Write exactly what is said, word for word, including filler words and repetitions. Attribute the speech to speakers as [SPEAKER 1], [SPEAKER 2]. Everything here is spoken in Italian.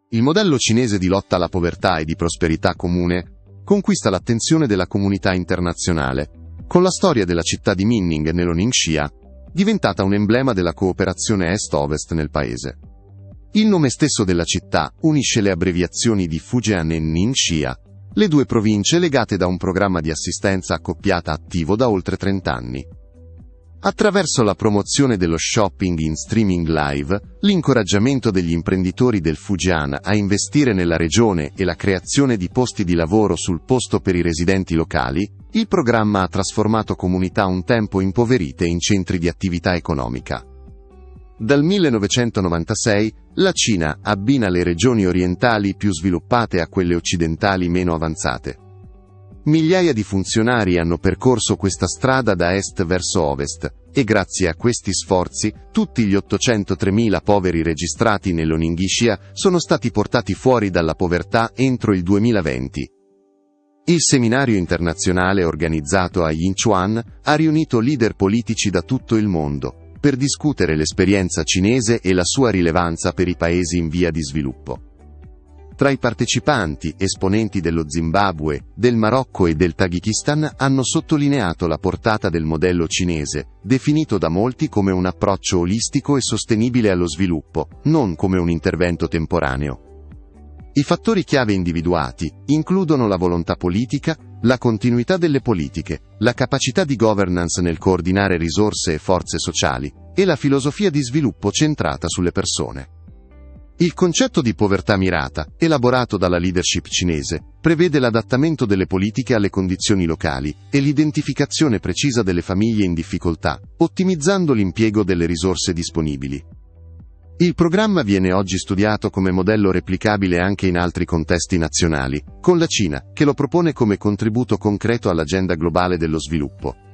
[SPEAKER 1] Il modello cinese di lotta alla povertà e di prosperità comune conquista l'attenzione della comunità internazionale, con la storia della città di Minning nello Ningxia, diventata un emblema della cooperazione est-ovest nel paese. Il nome stesso della città unisce le abbreviazioni di Fujian e Ningxia, le due province legate da un programma di assistenza accoppiata attivo da oltre trenta anni. Attraverso la promozione dello shopping in streaming live, l'incoraggiamento degli imprenditori del Fujian a investire nella regione e la creazione di posti di lavoro sul posto per i residenti locali, il programma ha trasformato comunità un tempo impoverite in centri di attività economica. Dal millenovecentonovantasei, la Cina abbina le regioni orientali più sviluppate a quelle occidentali meno avanzate. Migliaia di funzionari hanno percorso questa strada da est verso ovest, e grazie a questi sforzi, tutti gli ottocentotremila poveri registrati nello Ningxia sono stati portati fuori dalla povertà entro il duemilaventi. Il seminario internazionale organizzato a Yinchuan ha riunito leader politici da tutto il mondo, per discutere l'esperienza cinese e la sua rilevanza per i paesi in via di sviluppo. Tra i partecipanti, esponenti dello Zimbabwe, del Marocco e del Tagikistan hanno sottolineato la portata del modello cinese, definito da molti come un approccio olistico e sostenibile allo sviluppo, non come un intervento temporaneo. I fattori chiave individuati includono la volontà politica, la continuità delle politiche, la capacità di governance nel coordinare risorse e forze sociali, e la filosofia di sviluppo centrata sulle persone. Il concetto di povertà mirata, elaborato dalla leadership cinese, prevede l'adattamento delle politiche alle condizioni locali e l'identificazione precisa delle famiglie in difficoltà, ottimizzando l'impiego delle risorse disponibili. Il programma viene oggi studiato come modello replicabile anche in altri contesti nazionali, con la Cina, che lo propone come contributo concreto all'agenda globale dello sviluppo.